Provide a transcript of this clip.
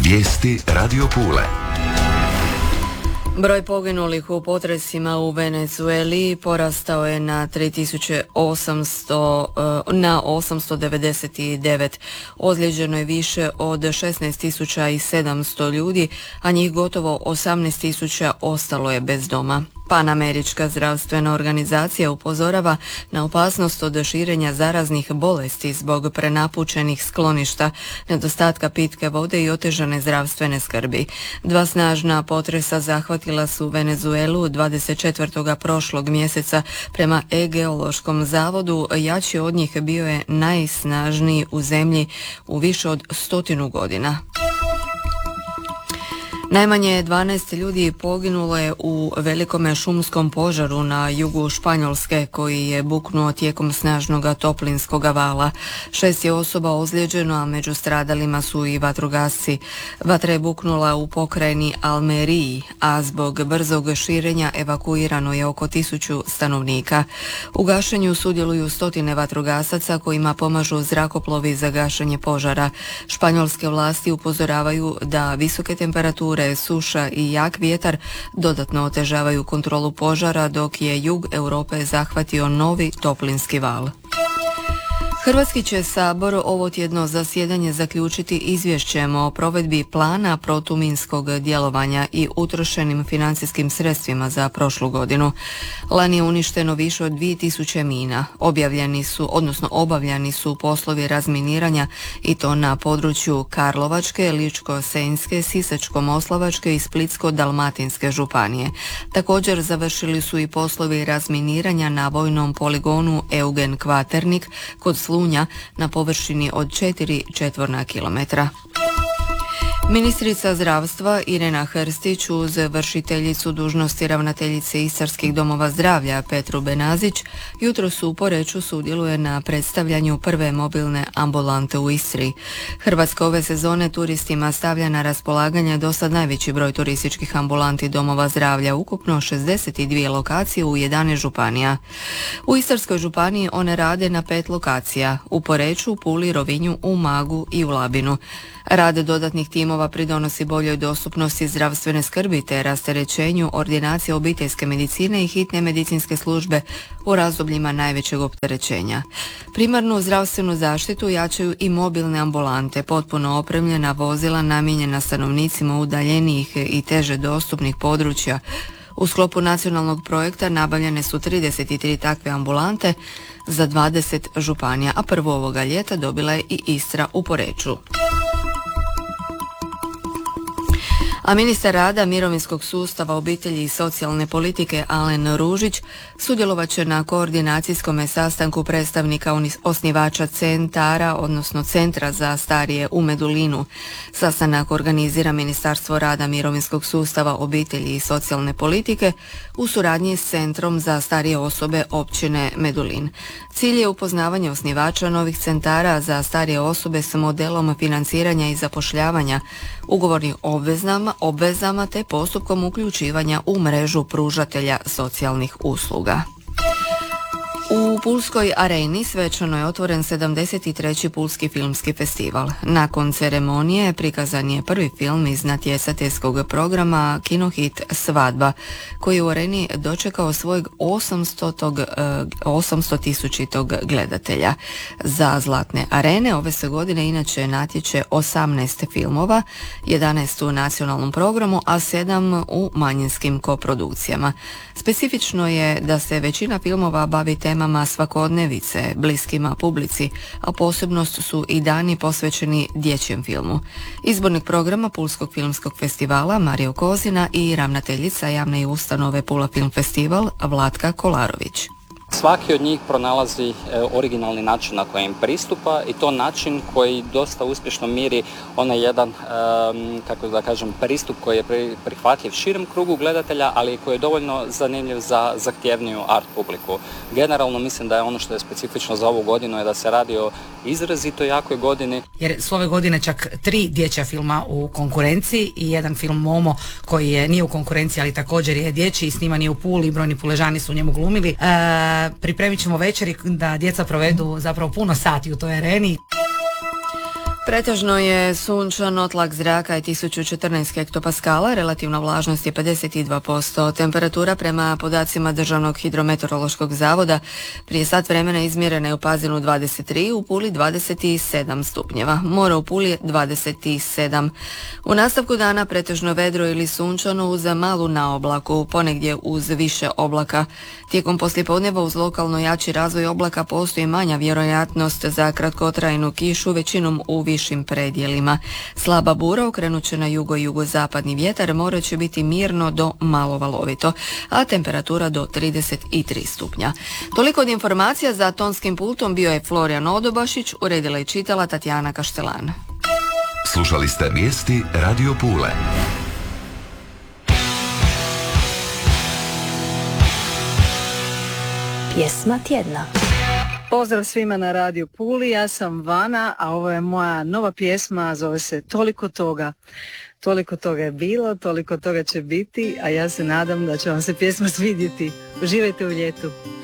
Vijesti Radio Pule. Broj poginulih u potresima u Venezueli porastao je na 899. Ozlijeđeno je više od 16.700 ljudi, a njih gotovo 18.000 ostalo je bez doma. Panamerička zdravstvena organizacija upozorava na opasnost od širenja zaraznih bolesti zbog prenapučenih skloništa, nedostatka pitke vode i otežane zdravstvene skrbi. Dva snažna potresa zahvatila su Venezuelu 24. prošlog mjeseca. Prema Geološkom zavodu jači od njih bio je najsnažniji u zemlji u više od 100 godina. Najmanje 12 ljudi poginulo je u velikome šumskom požaru na jugu Španjolske koji je buknuo tijekom snažnog toplinskog vala. 6 je osoba ozlijeđeno, a među stradalima su i vatrogasci. Vatra je buknula u pokrajini Almeriji, a zbog brzog širenja evakuirano je oko 1000 stanovnika. U gašenju sudjeluju stotine vatrogasaca kojima pomažu zrakoplovi za gašenje požara. Španjolske vlasti upozoravaju da visoke temperature, suša i jak vjetar dodatno otežavaju kontrolu požara, dok je jug Europe zahvatio novi toplinski val. Hrvatski će Sabor ovo tjedno zasjedanje zaključiti izvješćem o provedbi plana protuminskog djelovanja i utrošenim financijskim sredstvima za prošlu godinu. Lani je uništeno više od 2000 mina. Obavljani su poslovi razminiranja i to na području Karlovačke, Ličko-senjske, Sisačko-moslavačke i Splitsko-dalmatinske županije. Također završili su i poslovi razminiranja na vojnom poligonu Eugen Kvaternik kod Slunja na površini od 4 četvorna kilometra. Ministrica zdravstva Irena Hrstić uz vršiteljicu dužnosti ravnateljice Istarskih domova zdravlja Petru Benazić jutros u Poreču sudjeluje na predstavljanju prve mobilne ambulante u Istri. Hrvatska ove sezone turistima stavlja na raspolaganje dosad najveći broj turističkih ambulanti domova zdravlja, ukupno 62 lokacije u 11 županija. U Istarskoj županiji one rade na 5 lokacija, u Poreču, Puli, Rovinju, Umagu i u Labinu. Rad dodatnih timova pridonosi boljoj dostupnosti zdravstvene skrbi te rasterećenju ordinacije obiteljske medicine i hitne medicinske službe u razdobljima najvećeg opterećenja. Primarnu zdravstvenu zaštitu jačaju i mobilne ambulante, potpuno opremljena vozila namijenjena stanovnicima udaljenijih i teže dostupnih područja. U sklopu nacionalnog projekta nabavljene su 33 takve ambulante za 20 županija, a prvo ovoga ljeta dobila je i Istra u Poreču. A ministar rada, mirovinskog sustava, obitelji i socijalne politike Alen Ružić sudjelovat će na koordinacijskom sastanku predstavnika osnivača centara, odnosno Centra za starije u Medulinu. Sastanak organizira Ministarstvo rada, mirovinskog sustava, obitelji i socijalne politike u suradnji s Centrom za starije osobe općine Medulin. Cilj je upoznavanje osnivača novih centara za starije osobe s modelom financiranja i zapošljavanja, ugovornih obvezama te postupkom uključivanja u mrežu pružatelja socijalnih usluga. U Pulskoj areni svečano je otvoren 73. Pulski filmski festival. Nakon ceremonije prikazan je prvi film iz natjecateljskog programa Kinohit Svadba, koji je u areni dočekao svojeg 800.000 gledatelja. Za Zlatne arene ove se godine inače natječe 18 filmova, 11 u nacionalnom programu, a 7 u manjinskim koprodukcijama. Specifično je da se većina filmova bavi temama svakodnevice, bliskima publici, a posebnost su i dani posvećeni dječjem filmu. Izbornik programa Pulskog filmskog festivala Mario Kozina i ravnateljica javne ustanove Pula Film Festival Vlatka Kolarović. Svaki od njih pronalazi originalni način na kojem pristupa i to način koji dosta uspješno miri onaj jedan, kako da kažem, pristup koji je prihvatljiv širem krugu gledatelja, ali koji je dovoljno zanimljiv za zahtjevniju art publiku. Generalno mislim da je ono što je specifično za ovu godinu je da se radi o izrazito jakoj godini. Jer su ove godine čak 3 dječja filma u konkurenciji i jedan film Momo koji nije u konkurenciji, ali također je dječji i sniman je u Puli i brojni Puležani su u njemu glumili. Pripremit ćemo večeri da djeca provedu zapravo puno sati u toj areni. Pretežno je sunčano, tlak zraka je 1014 hektopaskala, relativna vlažnost je 52%. Temperatura prema podacima Državnog hidrometeorološkog zavoda prije sat vremena izmjerena je u Pazinu 23, u Puli 27 stupnjeva. More u Puli je 27. U nastavku dana pretežno vedro ili sunčano uz malu naoblaku, ponegdje uz više oblaka. Tijekom poslijepodneva uz lokalno jači razvoj oblaka postoji manja vjerojatnost za kratkotrajnu kišu, većinom u višim predjelima. Slaba bura okrenut će na jugo i jugozapadni vjetar, more će biti mirno do malo valovito, a temperatura do 33 stupnja. Toliko od informacija. Za tonskim pultom bio je Florijan Odobašić, uredila i čitala Tatjana Kaštelan. Slušali ste vijesti Radio Pule. Pjesma tjedna. Pozdrav svima na Radio Puli, ja sam Vana, a ovo je moja nova pjesma, zove se Toliko toga. Toliko toga je bilo, toliko toga će biti, a ja se nadam da će vam se pjesma svidjeti. Uživajte u ljetu.